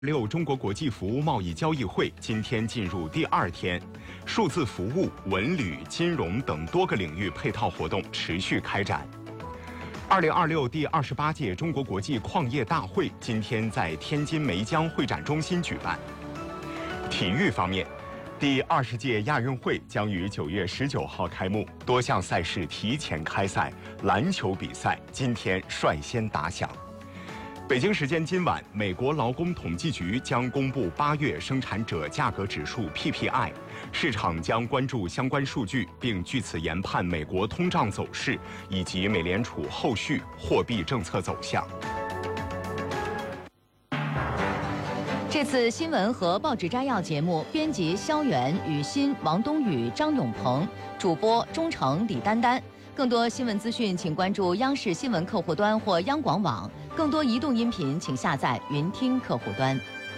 6中国国际服务贸易交易会今天进入第2天，数字服务、文旅、金融等多个领域配套活动持续开展。2026第28届中国国际矿业大会今天在天津梅江会展中心举办。体育方面，第20届亚运会将于9月19号开幕，多项赛事提前开赛，篮球比赛今天率先打响。北京时间今晚，美国劳工统计局将公布8月生产者价格指数 PPI， 市场将关注相关数据，并据此研判美国通胀走势以及美联储后续货币政策走向。 这次新闻和报纸摘要节目，编辑肖远、雨欣、王冬雨、张永鹏，主播钟诚、李丹丹。更多新闻资讯，请关注央视新闻客户端或央广网。更多移动音频，请下载云听客户端。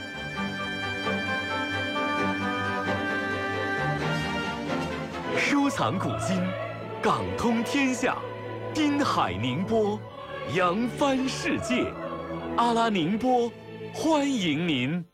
收藏古今，港通天下，滨海宁波，扬帆世界。阿拉宁波，欢迎您。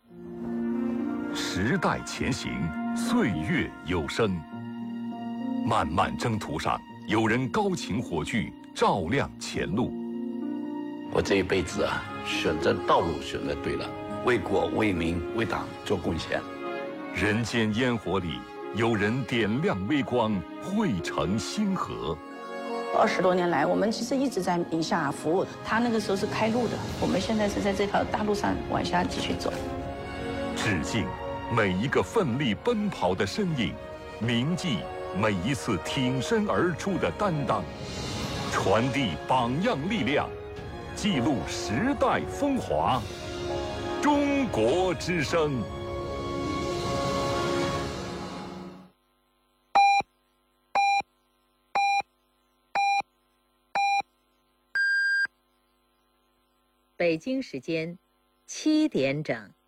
时代前行，岁月有声。漫漫征途上，有人高擎火炬，照亮前路。 我这一辈子啊，选择道路选择对了，为国为民为党做贡献。 人间烟火里，有人点亮微光，汇成星河。 20多年来，我们其实一直在宁夏服务。他那个时候是开路的，我们现在是在这条大路上往下继续走。 致敬每一个奋力奔跑的身影，铭记每一次挺身而出的担当，传递榜样力量，记录时代风华。中国之声。 北京时间7点整。